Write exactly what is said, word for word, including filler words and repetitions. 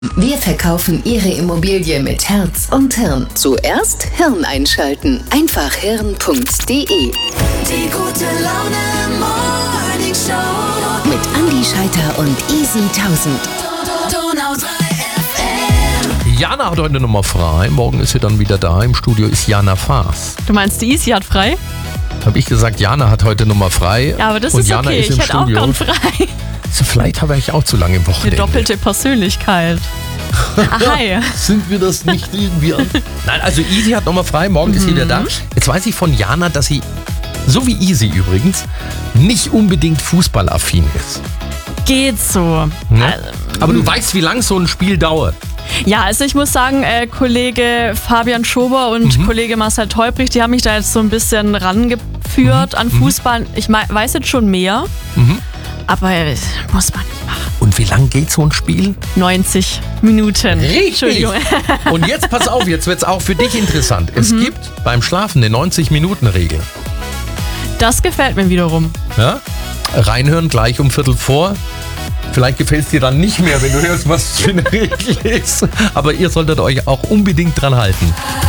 Wir verkaufen Ihre Immobilie mit Herz und Hirn. Zuerst Hirn einschalten. Einfach hirn punkt de. Die gute Laune Morning Show. Mit Andi Scheiter und Easy tausend. Donau drei F M. Jana hat heute eine Nummer frei. Morgen ist sie dann wieder da. Im Studio ist Jana Faas. Du meinst, die Easy hat frei? Habe ich gesagt, Jana hat heute Nummer frei. Ja, aber das und ist Jana okay. ist im Ich hätte auch Studio. gern frei. So, vielleicht habe ich auch zu lange im Eine Wochenende. doppelte Persönlichkeit. Ah, hi. Sind wir das nicht irgendwie an? Nein, also Easy hat nochmal frei. Morgen ist sie wieder da. Jetzt weiß ich von Jana, dass sie, so wie Easy übrigens, nicht unbedingt fußballaffin ist. Geht so. Ne? Aber du weißt, wie lang so ein Spiel dauert. Ja, also ich muss sagen, äh, Kollege Fabian Schober und Mhm. Kollege Marcel Teubrich, die haben mich da jetzt so ein bisschen rangeführt Mhm. an Fußball. Ich mei- weiß jetzt schon mehr, Mhm. aber äh, muss man nicht machen. Und wie lang geht so ein Spiel? neunzig Minuten. Entschuldigung. Und jetzt pass auf, jetzt wird es auch für dich interessant. Es Mhm. gibt beim Schlafen eine neunzig-Minuten-Regel. Das gefällt mir wiederum. Ja? Reinhören gleich um Viertel vor. Vielleicht gefällt es dir dann nicht mehr, wenn du hörst, was für eine Regel ist. Aber ihr solltet euch auch unbedingt dran halten.